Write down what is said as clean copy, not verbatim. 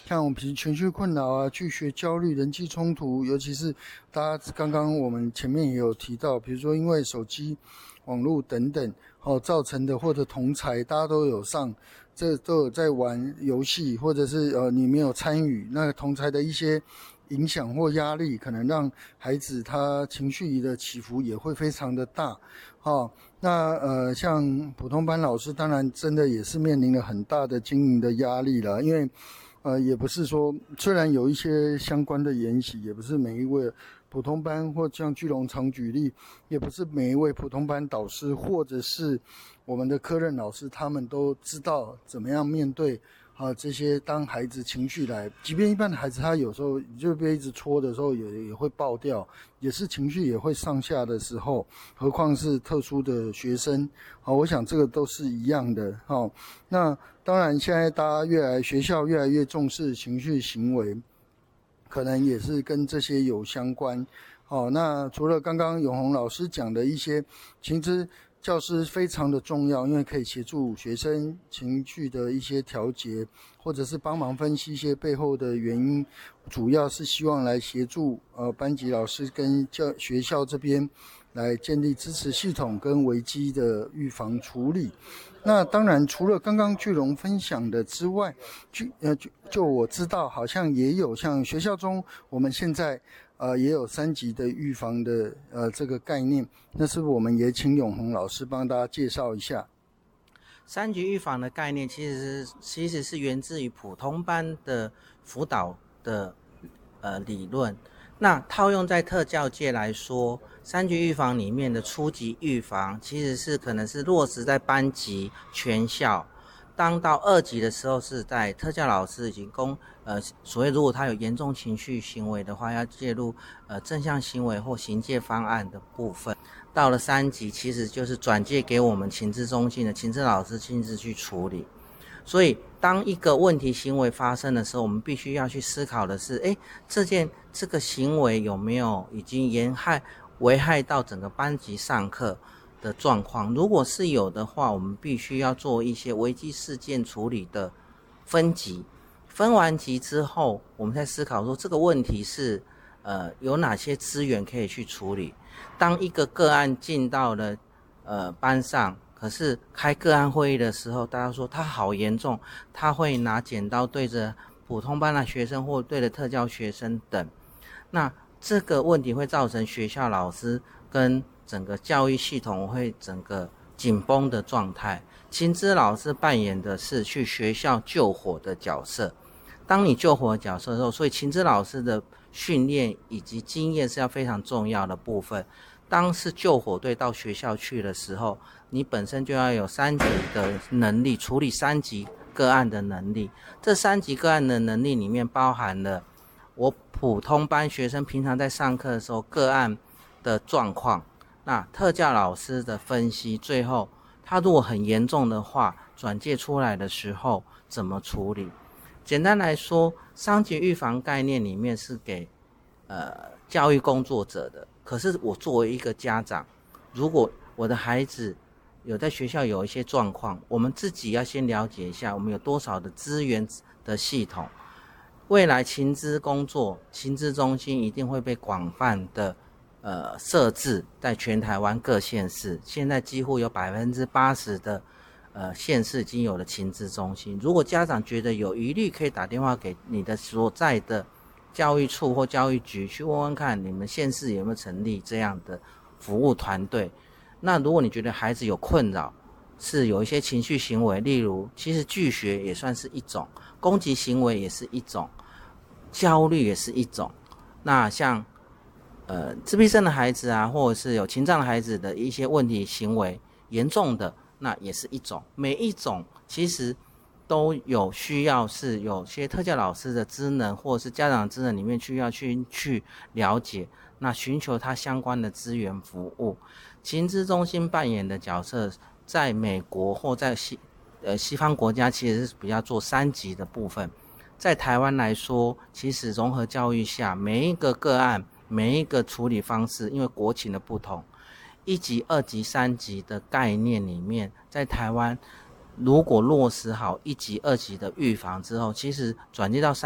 像我们比如情绪困扰啊、拒学焦虑、人际冲突，尤其是大家刚刚我们前面也有提到，比如说因为手机、网络等等造成的，或者同侪大家都有上，这都有在玩游戏，或者是你没有参与，那同侪的一些影响或压力，可能让孩子他情绪的起伏也会非常的大。那像普通班老师，当然真的也是面临了很大的经营的压力了，因为也不是说，虽然有一些相关的研习，也不是每一位普通班，或像巨龙常举例，也不是每一位普通班导师或者是我们的科任老师，他们都知道怎么样面对这些当孩子情绪来，即便一般的孩子他有时候就被一直戳的时候也会爆掉，也是情绪也会上下的时候，何况是特殊的学生，我想这个都是一样的。那当然现在大家学校越来越重视情绪行为，可能也是跟这些有相关。那除了刚刚永宏老师讲的一些情知教师非常的重要，因为可以协助学生情绪的一些调节，或者是帮忙分析一些背后的原因，主要是希望来协助班级老师跟学校这边来建立支持系统跟危机的预防处理。那当然除了刚刚巨龙分享的之外，就我知道好像也有像学校中我们现在也有3级的预防的这个概念，那是不是我们也请永宏老师帮大家介绍一下 3级预防的概念？其实是源自于普通班的辅导的理论。那套用在特教界来说，3级预防里面的初级预防其实是可能是落实在班级、全校。当到2级的时候，是在特教老师已经所谓如果他有严重情绪行为的话，要介入正向行为或行介方案的部分。到了3级，其实就是转介给我们情资中心的情资老师亲自去处理。所以当一个问题行为发生的时候，我们必须要去思考的是，这个行为有没有已经危害到整个班级上课的状况。如果是有的话，我们必须要做一些危机事件处理的分级。分完级之后，我们再思考说这个问题是有哪些资源可以去处理。当一个个案进到了班上，可是开个案会议的时候，大家说他好严重，他会拿剪刀对着普通班的学生或对着特教学生等。那这个问题会造成学校老师跟整个教育系统会整个紧绷的状态。情资老师扮演的是去学校救火的角色。当你救火的角色的时候，所以情资老师的训练以及经验是要非常重要的部分。当是救火队到学校去的时候，你本身就要有3级的能力，处理3级个案的能力。这3级个案的能力里面包含了我普通班学生平常在上课的时候个案的状况，那特教老师的分析，最后他如果很严重的话，转介出来的时候怎么处理。简单来说，3级预防概念里面是给教育工作者的。可是我作为一个家长，如果我的孩子有在学校有一些状况，我们自己要先了解一下我们有多少的资源的系统。未来情资工作、情资中心一定会被广泛的设置在全台湾各县市。现在几乎有 80% 的县市已经有了情资中心。如果家长觉得有疑虑，可以打电话给你的所在的教育处或教育局去问问看，你们县市有没有成立这样的服务团队。那如果你觉得孩子有困扰，是有一些情绪行为，例如其实拒学也算是一种，攻击行为也是一种，焦虑也是一种。那像自闭症的孩子啊，或者是有情障的孩子的一些问题行为严重的，那也是一种。每一种其实都有需要，是有些特教老师的职能或者是家长的职能里面需要去了解，那寻求他相关的资源服务。情资中心扮演的角色，在美国或在西方国家其实是比较做3级的部分。在台湾来说，其实融合教育下，每一个个案每一个处理方式，因为国情的不同，1级、2级、3级的概念里面，在台湾如果落实好1级、2级的预防之后，其实转接到